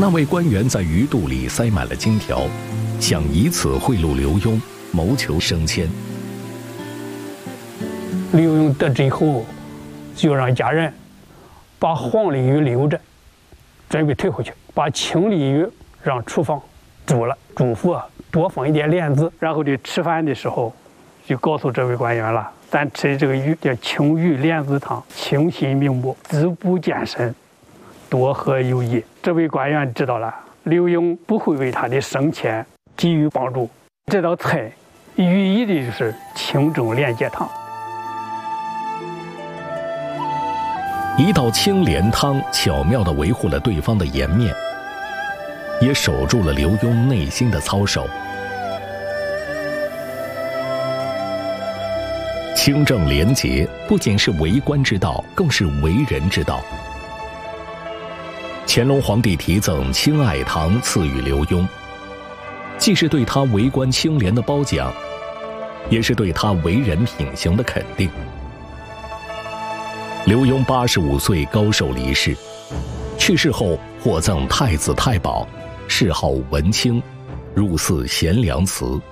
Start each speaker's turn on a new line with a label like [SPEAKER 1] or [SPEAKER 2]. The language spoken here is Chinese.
[SPEAKER 1] 那位官员在鱼肚里塞满了金条，想以此贿赂刘墉，谋求升迁。
[SPEAKER 2] 刘墉得知后，就让家人把黄鲢鱼留着，准备退回去，把青鲢鱼让厨房煮了，嘱咐多放一点莲子。然后吃饭的时候，就告诉这位官员了：咱吃这个鱼叫青鱼莲子汤，清心明目，滋补健身，多喝有益。这位官员知道了，刘墉不会为他的升迁给予帮助。这道菜寓意的就是清蒸莲叶汤。
[SPEAKER 1] 一道清莲汤巧妙地维护了对方的颜面，也守住了刘墉内心的操守。清正廉洁不仅是为官之道，更是为人之道。乾隆皇帝题赠清爱堂赐予刘墉，既是对他为官清廉的褒奖，也是对他为人品行的肯定。刘墉85岁高寿离世，去世后获赠太子太保，谥号文清，入祀贤良祠。